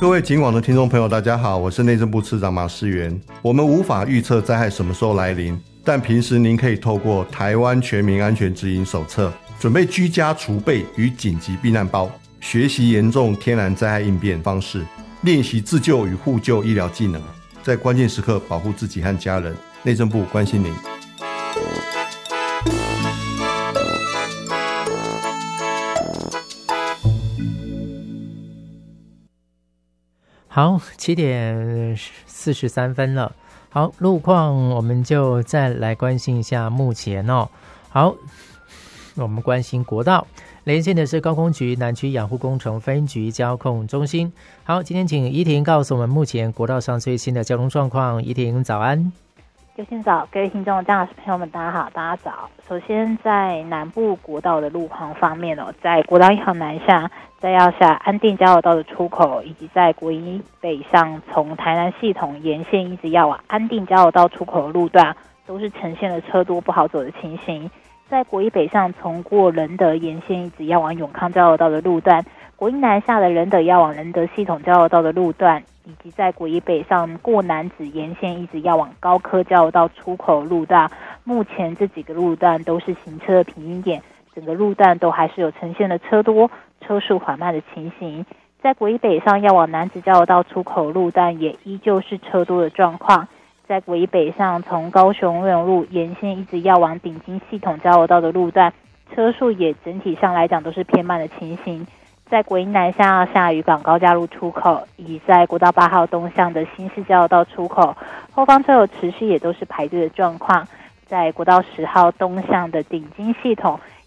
各位警网的听众朋友大家好，我是内政部次长马世元。我们无法预测灾害什么时候来临，但平时您可以透过台湾全民安全指引手册，准备居家储备与紧急避难包，学习严重天然灾害应变方式，练习自救与互救医疗技能，在关键时刻保护自己和家人。内政部关心您。 好，7:43了。好，路况我们就再来关心一下目前哦。好，我们关心国道，连线的是高工局南区养护工程分局交控中心。好，今天请依婷告诉我们目前国道上最新的交通状况。依婷早安。 就先早，各位听众、张老师朋友们，大家好，大家早。首先，在南部国道的路况方面在国道1号南下，在要下安定交流道的出口，以及在国一北上从台南系统沿线一直要往安定交流道出口的路段，都是呈现了车多不好走的情形。在国一北上从过仁德沿线一直要往永康交流道的路段，国一南下的仁德要往仁德系统交流道的路段，以及在国一北上过南子沿线一直要往高科交流道出口路段，目前这几个路段都是行车的平均点，整个路段都还是有呈现了车多、车速缓慢的情形。在国一北上要往南子交流道出口路段也依旧是车多的状况。在国一北上从高雄瑞隆路沿线一直要往顶金系统交流道的路段，车速也整体上来讲都是偏慢的情形。在国一南下渔港高架路出口，以及在国道8号东向的新市交流道出口，后方车流持续也都是排队的状况。在国道10号东向的顶金系统，